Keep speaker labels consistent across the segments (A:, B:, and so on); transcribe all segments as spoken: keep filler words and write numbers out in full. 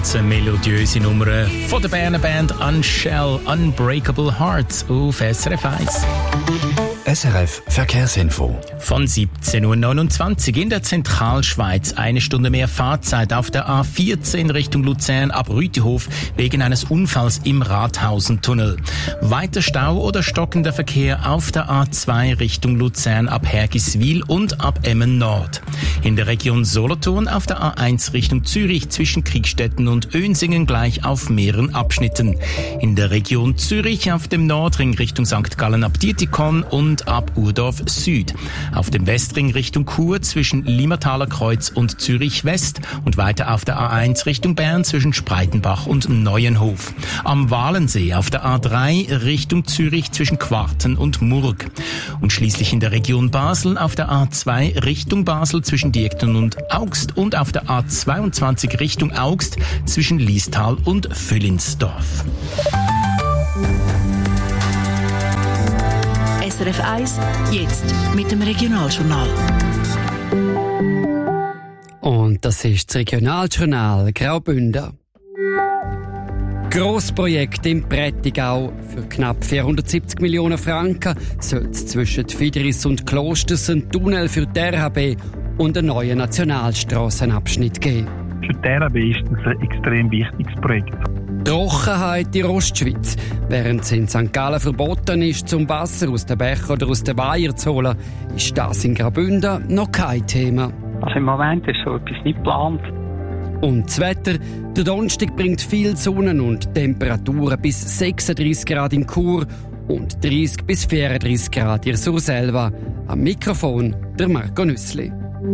A: ganz eine melodiöse Nummer von der Berner Band Unshell, Unbreakable Hearts auf S R F eins.
B: S R F Verkehrsinfo.
A: Von siebzehn Uhr neunundzwanzig in der Zentralschweiz. Eine Stunde mehr Fahrzeit auf der A vierzehn Richtung Luzern ab Rütihof wegen eines Unfalls im Rathausentunnel. Weiter Stau oder stockender Verkehr auf der A zwei Richtung Luzern ab Hergiswil und ab Emmen Nord. In der Region Solothurn auf der A eins Richtung Zürich zwischen Kriegstetten und Önsingen gleich auf mehreren Abschnitten. In der Region Zürich auf dem Nordring Richtung Sankt Gallen ab Dietikon und ab Urdorf Süd. Auf dem Westring Richtung Chur zwischen Limmertaler Kreuz und Zürich West und weiter auf der A eins Richtung Bern zwischen Spreitenbach und Neuenhof. Am Walensee auf der A drei Richtung Zürich zwischen Quarten und Murg. Und schließlich in der Region Basel auf der A zwei Richtung Basel zwischen Diekten und Augst und auf der A zweiundzwanzig Richtung Augst zwischen Liestal und Füllinsdorf.
C: S R F eins, jetzt mit dem Regionaljournal.
D: Und das ist das Regionaljournal Graubünden. Grossprojekt im Prättigau. Für knapp vierhundertsiebzig Millionen Franken soll es zwischen Fideris und Klosters einen Tunnel für die R H B und einen neuen Nationalstrassenabschnitt geben.
E: Für die R H B ist das ein extrem wichtiges Projekt.
D: Trockenheit in Ostschweiz. Während es in Sankt Gallen verboten ist, zum Wasser aus den Bächen oder aus den Weihern zu holen, ist das in Graubünden noch kein Thema.
F: Also im Moment ist so etwas nicht geplant.
D: Und das Wetter. Der Donnerstag bringt viel Sonne und Temperaturen bis sechsunddreissig Grad in Chur und dreißig bis vierunddreissig Grad in Surselva. Am Mikrofon der Marco Nüssli.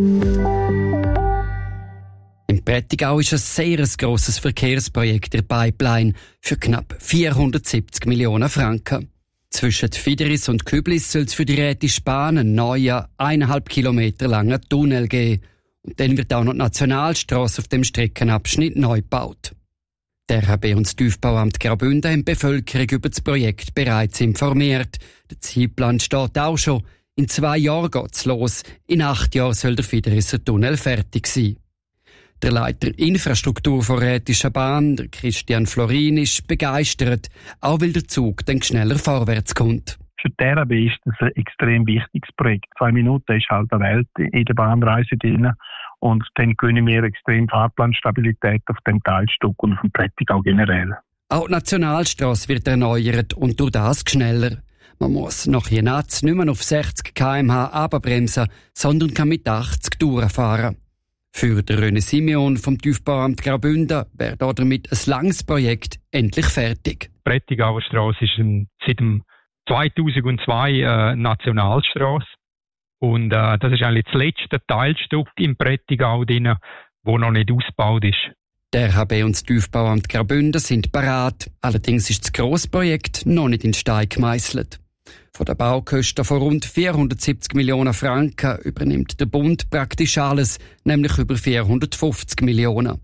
D: Im Prättigau ist ein sehr grosses Verkehrsprojekt der Pipeline für knapp vierhundertsiebzig Millionen Franken. Zwischen Fideris und Küblis soll es für die Rätische Bahn einen neuen, eineinhalb Kilometer langen Tunnel geben. Und dann wird auch noch die Nationalstrasse auf dem Streckenabschnitt neu gebaut. Der R H B und das Tiefbauamt Graubünden haben die Bevölkerung über das Projekt bereits informiert. Der Zeitplan steht auch schon. In zwei Jahren geht es los. In acht Jahren soll der Fiderisser Tunnel fertig sein. Der Leiter Infrastruktur der Rätischen Bahn, der Christian Florin, ist begeistert, auch weil der Zug dann schneller vorwärts kommt.
E: Für die R H B ist das ein extrem wichtiges Projekt. Zwei Minuten ist halt eine Welt in der Bahnreise drin. Und dann gewinnen wir extrem Fahrplanstabilität auf dem Teilstück und auf dem Prättigau generell.
D: Auch die Nationalstrasse wird erneuert und durch das schneller. Man muss nach Jenatz nicht mehr auf sechzig Kilometer pro Stunde abbremsen, sondern kann mit achtzig durchfahren. Für den René Simeon vom Tiefbauamt Graubünden wäre damit ein langes Projekt endlich fertig.
G: Die Prättigauer Strasse ist ein, seit dem zweitausendzwei äh, Nationalstrasse. Und äh, das ist eigentlich das letzte Teilstück im Prättigau drin, das noch nicht ausgebaut ist.
D: Der R H B und das Tiefbauamt Graubünden sind bereit. Allerdings ist das Grossprojekt noch nicht in Stein gemeißelt. Von den Baukosten von rund vierhundertsiebzig Millionen Franken übernimmt der Bund praktisch alles, nämlich über vierhundertfünfzig Millionen.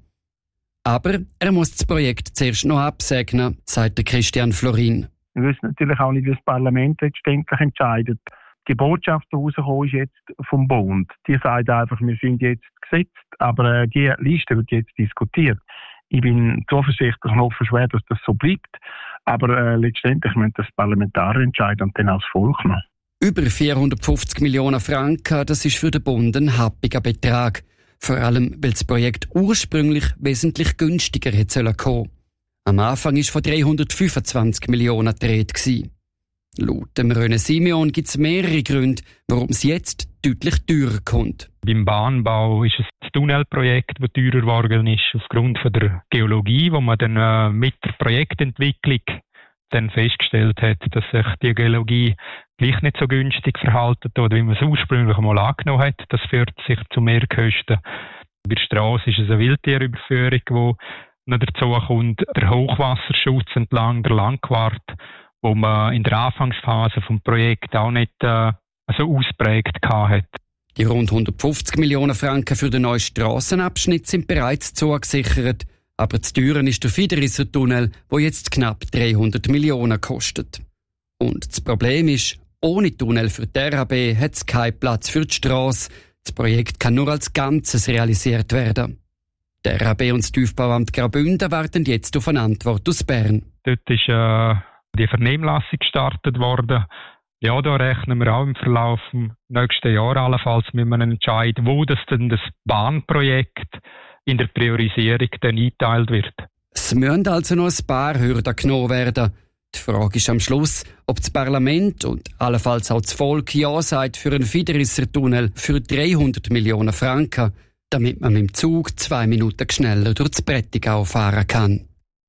D: Aber er muss das Projekt zuerst noch absegnen, sagt der Christian Florin.
E: Wir wissen natürlich auch nicht, wie das Parlament letztendlich entscheidet. Die Botschaft, die rausgekommen ist jetzt vom Bund, die sagt einfach, wir sind jetzt gesetzt, aber äh, die Liste wird jetzt diskutiert. Ich bin zuversichtlich und hoffe schwer, dass das so bleibt. Aber äh, letztendlich müssen das Parlamentarier entscheiden und dann auch das Volk noch.
D: Über vierhundertfünfzig Millionen Franken, das ist für den Bund ein happiger Betrag. Vor allem, weil das Projekt ursprünglich wesentlich günstiger hätte kommen sollen. Am Anfang war von dreihundertfünfundzwanzig Millionen die Rede gewesen. Laut dem René Simeon gibt es mehrere Gründe, warum es jetzt deutlich teurer kommt.
G: Beim Bahnbau ist es das Tunnelprojekt, das teurer geworden ist, aufgrund von der Geologie, wo man dann äh, mit der Projektentwicklung dann festgestellt hat, dass sich die Geologie gleich nicht so günstig verhalten oder wie man es ursprünglich mal angenommen hat. Das führt sich zu Mehrkosten. Bei der Strasse ist es eine Wildtierüberführung, die noch dazu kommt, der Hochwasserschutz entlang der Langquart, wo man in der Anfangsphase des Projekts auch nicht äh, so ausprägt hat.
D: Die rund hundertfünfzig Millionen Franken für den neuen Strassenabschnitt sind bereits zugesichert. Aber zu teuer ist der Fiderisser Tunnel, der jetzt knapp dreihundert Millionen kostet. Und das Problem ist, ohne Tunnel für die R H B hat es keinen Platz für die Strasse. Das Projekt kann nur als Ganzes realisiert werden. Der R A B und das Tiefbauamt Graubünden warten jetzt auf eine Antwort aus Bern.
G: Dort ist äh, die Vernehmlassung gestartet worden. Ja, da rechnen wir auch im Verlauf des nächsten Jahres allenfalls mit einem Entscheid, wo das denn das Bahnprojekt in der Priorisierung dann eingeteilt wird.
D: Es müssen also noch ein paar Hürden genommen werden. Die Frage ist am Schluss, ob das Parlament und allenfalls auch das Volk Ja sagt für einen Fiderisser-Tunnel für dreihundert Millionen Franken, damit man mit dem Zug zwei Minuten schneller durch das Prättigau fahren kann.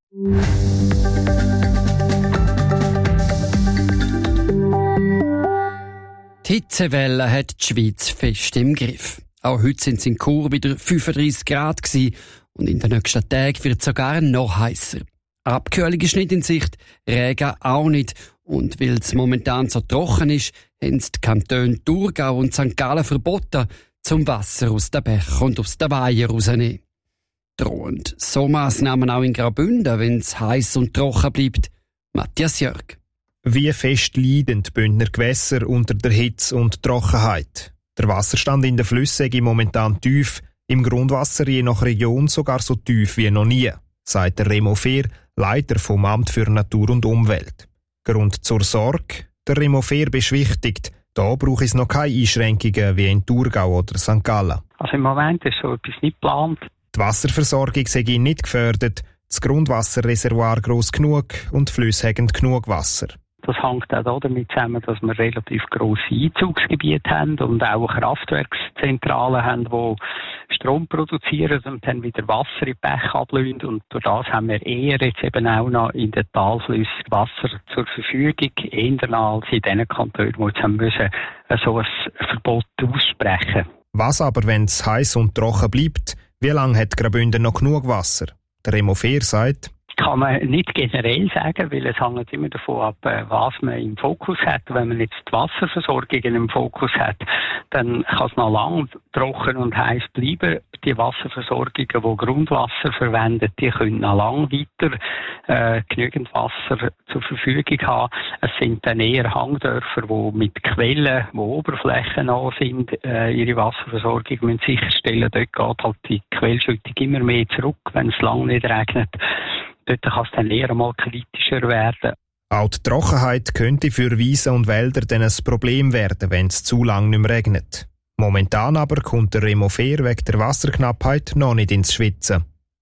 D: Die Hitzewelle hat die Schweiz fest im Griff. Auch heute sind es in Chur wieder fünfunddreissig Grad gewesen und in den nächsten Tagen wird es sogar noch heißer. Abkühlung ist nicht in Sicht, Regen auch nicht. Und weil es momentan so trocken ist, haben die Kantone Thurgau und Sankt Gallen verboten, zum Wasser aus den Bächen und aus den Weihen rauszunehmen. Drohen so Massnahmen auch in Graubünden, wenn es heiß und trocken bleibt. Matthias Jörg.
H: Wie fest leiden die Bündner Gewässer unter der Hitze und Trockenheit? Der Wasserstand in den Flüssen ist momentan tief, im Grundwasser je nach Region sogar so tief wie noch nie, sagt der Remo Fehr, Leiter vom Amt für Natur und Umwelt. Grund zur Sorge? Der Remo Fehr beschwichtigt, da braucht es noch keine Einschränkungen wie in Thurgau oder Sankt Gallen.
F: Also im Moment ist so etwas nicht geplant.
H: Die Wasserversorgung sei nicht gefördert, das Grundwasserreservoir gross genug und die Flüsse haben genug Wasser.
F: Das hängt auch damit zusammen, dass wir relativ grosse Einzugsgebiete haben und auch Kraftwerkszentralen haben, die Strom produzieren und dann wieder Wasser in die Bäche ablösen. Und durch das haben wir eher jetzt eben auch noch in den Talflüssen Wasser zur Verfügung, eher als in den Kantonen, die jetzt haben müssen, so ein Verbot aussprechen.
H: Was aber, wenn es heiß und trocken bleibt? Wie lange hat Graubünden noch genug Wasser? Der Remo Fehr sagt,
F: kann man nicht generell sagen, weil es hängt immer davon ab, was man im Fokus hat. Wenn man jetzt die Wasserversorgung im Fokus hat, dann kann es noch lange trocken und heiß bleiben. Die Wasserversorgungen, die Grundwasser verwenden, die können noch lange weiter äh, genügend Wasser zur Verfügung haben. Es sind dann eher Hangdörfer, die mit Quellen, die oberflächennah sind, äh, ihre Wasserversorgung müssen sicherstellen. Dort geht halt die Quellschüttung immer mehr zurück, wenn es lange nicht regnet. Dort kann es dann eher mal kritischer werden.
H: Auch die Trockenheit könnte für Wiesen und Wälder dann ein Problem werden, wenn es zu lange nicht mehr regnet. Momentan aber kommt der Remo Fehr wegen der Wasserknappheit noch nicht ins Schwitzen.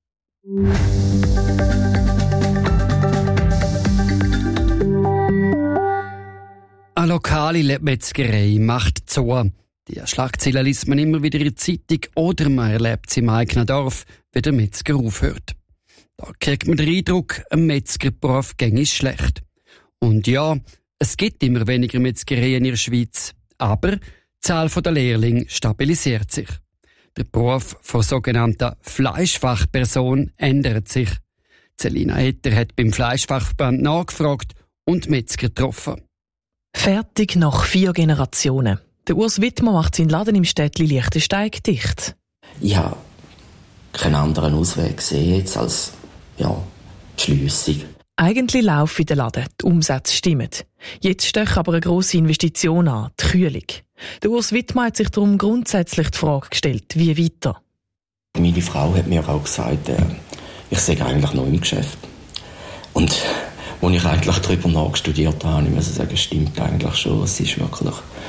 D: Eine lokale Metzgerei macht zu. Die Schlagzeilen liest man immer wieder in der Zeitung oder man erlebt sie im eigenen Dorf, wie der Metzger aufhört. Da kriegt man den Eindruck, ein Metzgerberuf ginge schlecht. Und ja, es gibt immer weniger Metzgereien in der Schweiz, aber die Zahl der Lehrlinge stabilisiert sich. Der Beruf von sogenannter Fleischfachperson ändert sich. Celina Etter hat beim Fleischfachverband nachgefragt und Metzger getroffen.
I: Fertig nach vier Generationen. Der Urs Wittmer macht seinen Laden im Städtli Liechtensteig dicht.
J: Ich habe keinen anderen Ausweg gesehen jetzt als ja, die Schliessung.
I: Eigentlich laufe der Laden, die Umsätze stimmen. Jetzt steht aber eine grosse Investition an, die Kühlung. Der Urs Wittmer hat sich darum grundsätzlich die Frage gestellt, wie weiter.
J: Meine Frau hat mir auch gesagt, äh, ich sei eigentlich noch im Geschäft. Und als ich eigentlich darüber nachstudiert habe, ich muss sagen, stimmt eigentlich schon. Es ist wirklich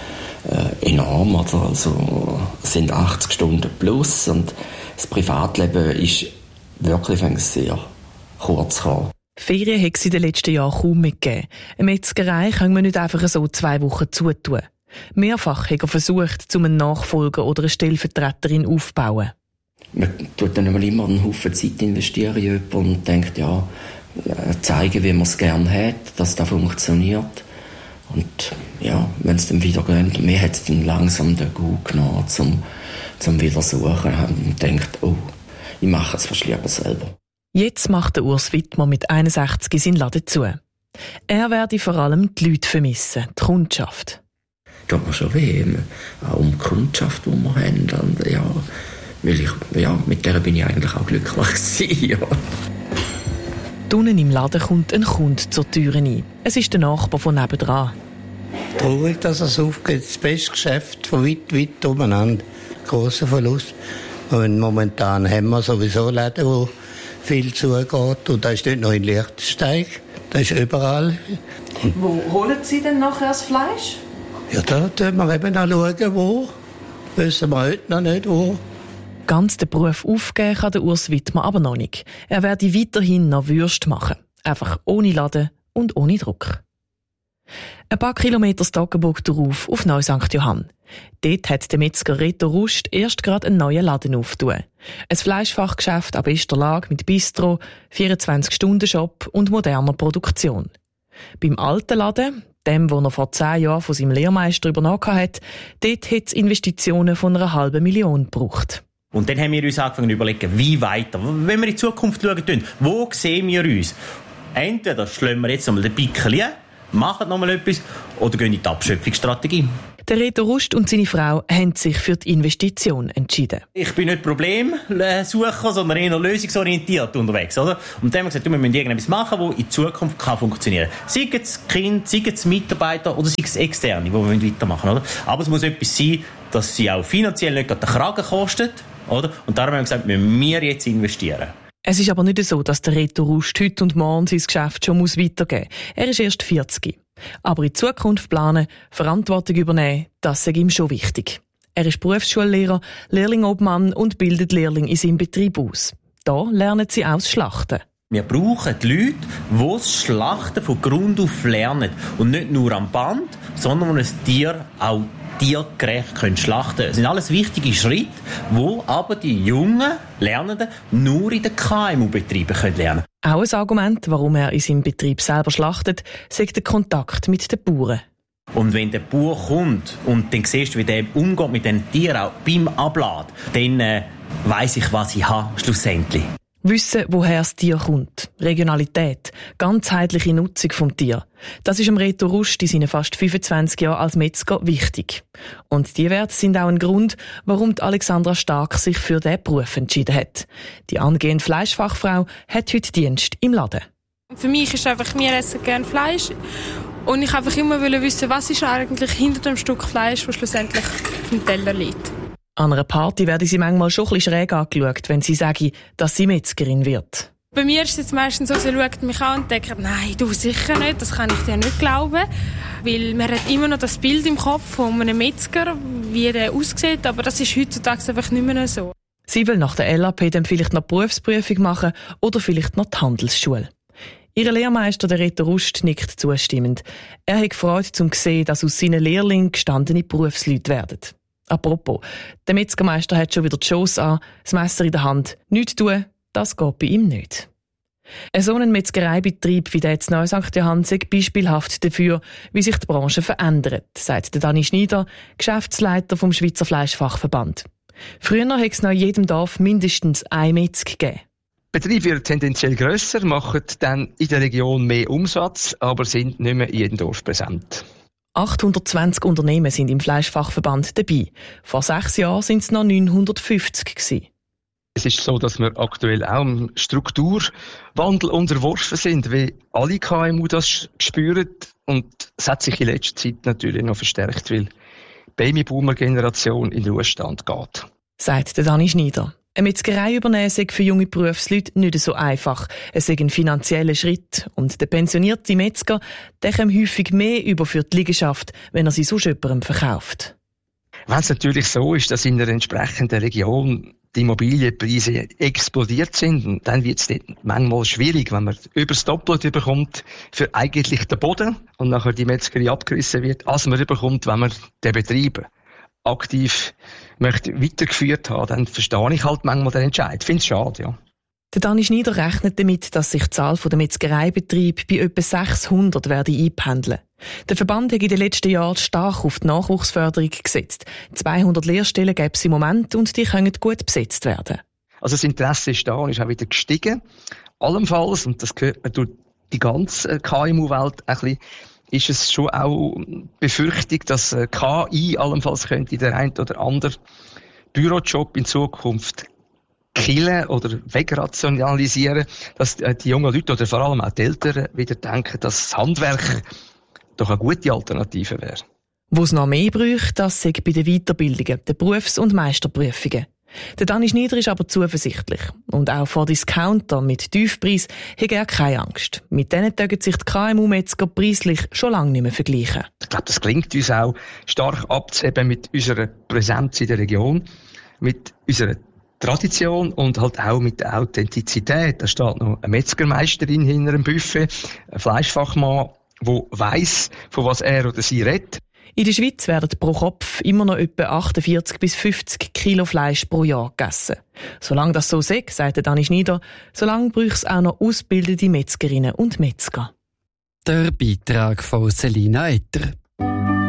J: äh, enorm. Also, also, es sind achtzig Stunden plus und das Privatleben ist wirklich sehr kurz gekommen.
I: Ferien hat es in den letzten Jahren kaum mitgegeben. Eine Metzgerei kann man nicht einfach so zwei Wochen zutun. Mehrfach hat er versucht, um einen Nachfolger oder eine Stellvertreterin aufzubauen.
J: Man tut dann immer einen Haufen Zeit investieren in jemanden und denkt, ja, zeigen, wie man es gerne hat, dass das funktioniert. Und ja, wenn es dann wieder geht, mir hat es dann langsam den Gut genommen, zum, zum wieder suchen und denkt, oh, ich mache es fast lieber selber.
I: Jetzt macht der Urs Wittmer mit einundsechzig seinen Laden zu. Er werde vor allem die Leute vermissen, die Kundschaft.
J: Tut mir schon weh, auch um die Kundschaft, die wir haben. Und ja, weil ich, ja, mit der bin ich eigentlich auch glücklich gewesen, ja.
I: Unten im Laden kommt ein Kunde zur Tür rein. Es ist der Nachbar von nebenan.
K: Traurig, dass es aufgeht. Das beste Geschäft von weit, weit umeinander. Grosser Verlust. Und momentan haben wir sowieso Läden, wo viel zugeht. Und das ist nicht nur in Liechtenstein, das ist überall.
I: Wo holen Sie denn nachher das Fleisch?
K: Ja, da schauen wir eben schauen, wo. Wissen wir heute noch nicht, wo.
I: Ganz den Beruf aufgeben kann der Urs Wittmer aber noch nicht. Er werde weiterhin noch Würste machen. Einfach ohne Laden und ohne Druck. Ein paar Kilometer Stockenburg darauf auf Neu-Sankt Johann. Dort hat der Metzger Reto Rust erst gerade einen neuen Laden aufgetan. Ein Fleischfachgeschäft an bester Lage mit Bistro, vierundzwanzig-Stunden-Shop und moderner Produktion. Beim alten Laden, dem, wo er vor zehn Jahren von seinem Lehrmeister übernommen hat, dort hat es Investitionen von einer halben Million gebraucht.
L: Und dann haben wir uns angefangen zu überlegen, wie weiter. Wenn wir in die Zukunft schauen, wo sehen wir uns? Entweder schlagen wir jetzt einmal den Pickel ein, machen noch mal etwas, oder gehen in die Abschöpfungsstrategie.
I: Der Reto Rust und seine Frau haben sich für die Investition entschieden.
L: Ich bin nicht Problemsucher, sondern eher lösungsorientiert unterwegs. Oder? Und dann haben wir gesagt, wir müssen irgendetwas machen, das in Zukunft kann funktionieren kann. Sei es Kind, sei es Mitarbeiter oder sei es Externe, die wir weitermachen wollen. Aber es muss etwas sein, dass sie auch finanziell nicht den Kragen kostet. Oder? Und darum haben wir gesagt, müssen wir jetzt investieren.
I: Es ist aber nicht so, dass der Reto Rust heute und morgen sein Geschäft schon weitergeben muss. Er ist erst vierzig. Aber in Zukunft planen, Verantwortung übernehmen, das ist ihm schon wichtig. Er ist Berufsschullehrer, Lehrlingobmann und bildet Lehrlinge in seinem Betrieb aus. Da lernen sie auch das Schlachten.
L: Wir brauchen die Leute, die das Schlachten von Grund auf lernen. Und nicht nur am Band, sondern die ein Tier auch tiergerecht können schlachten können. Das sind alles wichtige Schritte, die aber die jungen Lernenden nur in den K M U-Betrieben lernen können.
I: Auch ein Argument, warum er in seinem Betrieb selber schlachtet, ist der Kontakt mit den Bauern.
L: Und wenn der Bauer kommt und dann siehst du, wie der umgeht mit den Tieren, auch beim Abladen, dann äh, weiss ich, was ich habe, schlussendlich.
I: Wissen, woher das Tier kommt. Regionalität. Ganzheitliche Nutzung vom Tier. Das ist dem Reto Rust in seinen fast fünfundzwanzig Jahren als Metzger wichtig. Und die Werte sind auch ein Grund, warum die Alexandra Stark sich für diesen Beruf entschieden hat. Die angehende Fleischfachfrau hat heute Dienst im Laden.
M: Für mich ist einfach, wir essen gerne Fleisch. Und ich einfach immer wissen, was ist eigentlich hinter dem Stück Fleisch, das schlussendlich auf dem Teller liegt.
I: An einer Party werden sie manchmal schon ein bisschen schräg angeschaut, wenn sie sagen, dass sie Metzgerin wird.
M: Bei mir ist es jetzt meistens so, sie schaut mich an und denkt, nein, du sicher nicht, das kann ich dir nicht glauben. Weil man hat immer noch das Bild im Kopf von einem Metzger, wie der aussieht, aber das ist heutzutage einfach nicht mehr so.
I: Sie will nach der L A P dann vielleicht noch die Berufsprüfung machen oder vielleicht noch die Handelsschule. Ihr Lehrmeister, der Reto Rust, nickt zustimmend. Er hat Freude, um zu sehen, dass aus seinen Lehrlingen gestandene Berufsleute werden. Apropos, der Metzgermeister hat schon wieder die Chance an, das Messer in der Hand. Nichts tun, das geht bei ihm nicht. Ein so ein Metzgereibetrieb wie der jetzt Neu-Sankt Johann ist beispielhaft dafür, wie sich die Branche verändert, sagt der Dani Schneider, Geschäftsleiter vom Schweizer Fleischfachverband. Früher hat es noch in jedem Dorf mindestens ein Metzger gegeben.
N: Betriebe werden tendenziell grösser, machen dann in der Region mehr Umsatz, aber sind nicht mehr in jedem Dorf präsent.
I: achthundertzwanzig Unternehmen sind im Fleischfachverband dabei. Vor sechs Jahren sind es noch neunhundertfünfzig gewesen.
N: Es ist so, dass wir aktuell auch im Strukturwandel unterworfen sind, wie alle K M U das spüren. Und es hat sich in letzter Zeit natürlich noch verstärkt, weil die Babyboomer-Generation in den Ruhestand geht.
I: Sagt der Dani Schneider. Eine Metzgerei übernehmen sei für junge Berufsleute nicht so einfach. Es sei ein finanzieller Schritt. Und der pensionierte Metzger, der kommt häufig mehr über für die Liegenschaft, wenn er sie sonst jemandem verkauft.
N: Wenn es natürlich so ist, dass in einer entsprechenden Region die Immobilienpreise explodiert sind, dann wird es manchmal schwierig, wenn man über das Doppelte bekommt für eigentlich den Boden und nachher die Metzgerei abgerissen wird, als man bekommt, wenn man den Betrieb aktiv möchte weitergeführt haben, dann verstehe ich halt manchmal den Entscheid. Ich finde es schade, ja.
I: Der Dani Schneider rechnet damit, dass sich die Zahl der Metzgereibetriebe bei etwa sechshundert werde einpendeln. Der Verband hat in den letzten Jahren stark auf die Nachwuchsförderung gesetzt. zweihundert Lehrstellen gäbe es im Moment und die können gut besetzt werden.
N: Also das Interesse ist da und ist auch wieder gestiegen. Allenfalls, und das gehört man durch die ganze K M U-Welt ein bisschen, ist es schon auch Befürchtung, dass K I allenfalls könnte der ein oder andere Bürojob in Zukunft killen oder wegrationalisieren, dass die jungen Leute oder vor allem auch die Eltern wieder denken, dass das Handwerk doch eine gute Alternative wäre.
I: Wo es noch mehr bräuchte, das sei bei den Weiterbildungen, den Berufs- und Meisterprüfungen. Der Dani Schneider ist aber zuversichtlich. Und auch vor Discounter mit Tiefpreis hat er keine Angst. Mit denen dürfen sich die K M U-Metzger preislich schon lange nicht mehr vergleichen.
N: Ich glaube, das gelingt uns auch stark abzuheben mit unserer Präsenz in der Region, mit unserer Tradition und halt auch mit der Authentizität. Da steht noch eine Metzgermeisterin hinter dem Buffet, ein Fleischfachmann, der weiss, von was er oder sie redet.
I: In der Schweiz werden pro Kopf immer noch etwa achtundvierzig bis fünfzig Kilo Fleisch pro Jahr gegessen. Solange das so sei, sagt Dani Schneider, solange braucht es auch noch ausgebildete Metzgerinnen und Metzger.
D: Der Beitrag von Selina Etter.